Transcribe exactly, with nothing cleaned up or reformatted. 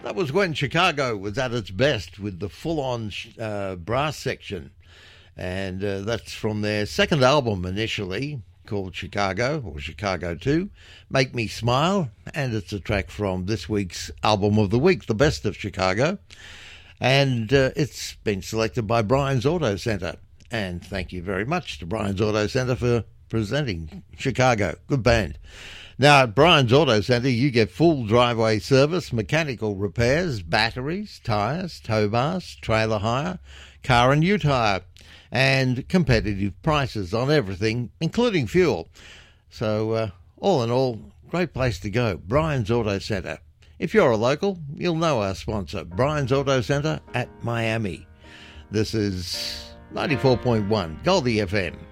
That was when Chicago was at its best with the full-on uh, brass section. And uh, that's from their second album initially, called Chicago, or Chicago two, Make Me Smile. And it's a track from this week's Album of the Week, The Best of Chicago. And uh, it's been selected by Brian's Auto Centre. And thank you very much to Brian's Auto Centre for presenting Chicago. Good band. Now, at Brian's Auto Centre, you get full driveway service, mechanical repairs, batteries, tyres, tow bars, trailer hire, car and ute hire, and competitive prices on everything, including fuel. So, uh, all in all, great place to go, Brian's Auto Centre. If you're a local, you'll know our sponsor, Brian's Auto Centre at Miami. This is ninety-four point one Goldie F M.